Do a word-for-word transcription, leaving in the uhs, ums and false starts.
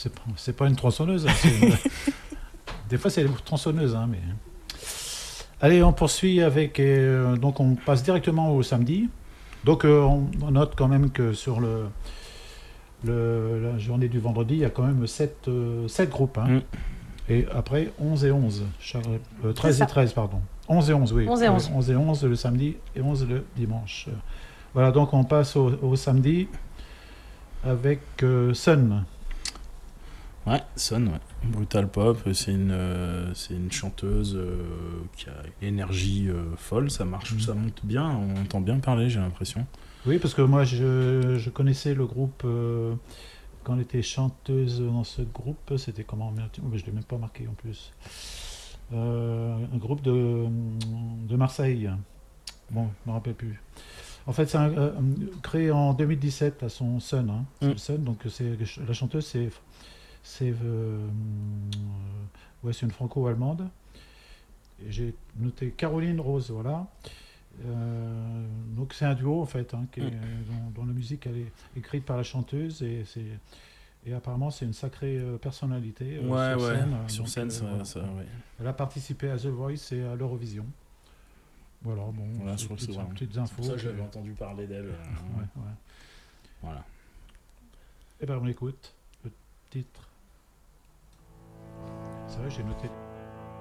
c'est pas, c'est pas une tronçonneuse. Hein, c'est une... Des fois, c'est une tronçonneuse. Hein, mais... Allez, on poursuit avec... Euh, donc, on passe directement au samedi. Donc, euh, on, on note quand même que sur le, le, la journée du vendredi, il y a quand même sept euh, groupes. Hein. Mm. Et après, onze et onze. Euh, treize et treize, pardon. onze et onze, oui. onze et onze. onze et onze le samedi et onze le dimanche. Voilà, donc on passe au, au samedi avec euh, Sun. Ouais, Sun, ouais. Brutal Pop, c'est une, euh, c'est une chanteuse euh, qui a une énergie euh, folle, ça marche, mmh. ça monte bien, on entend bien parler, j'ai l'impression. Oui, parce que moi, je, je connaissais le groupe, euh, quand elle était chanteuse dans ce groupe, c'était comment? Je ne l'ai même pas marqué en plus. Euh, un groupe de, de Marseille. Bon, je ne me rappelle plus. En fait, c'est un, euh, créé en deux mille dix-sept à son Sun. Hein. C'est mmh. le Sun, donc c'est, la chanteuse, c'est... C'est euh, ouais, c'est une franco-allemande. Et j'ai noté Caroline Rose, voilà. Euh, donc c'est un duo en fait, hein, qui est, dont, dont la musique elle est écrite par la chanteuse et c'est et apparemment c'est une sacrée euh, personnalité euh, ouais, sur ouais. scène. Sur donc, scène, euh, ça, voilà. ça, ouais. Elle a participé à The Voice et à l'Eurovision. Voilà, bon, voilà, c'est je crois que c'est petites, vraiment... petites infos. C'est pour ça que j'avais entendu parler d'elle. ouais, ouais. Voilà. Et ben on écoute le titre. C'est vrai, j'ai noté.